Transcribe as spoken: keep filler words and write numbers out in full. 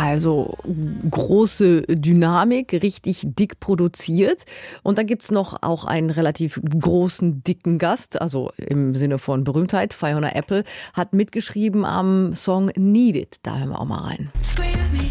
Also große Dynamik, richtig dick produziert. Und dann gibt's noch auch einen relativ großen, dicken Gast, also im Sinne von Berühmtheit. Fiona Apple hat mitgeschrieben am Song Need It. Da hören wir auch mal rein. Scream at me.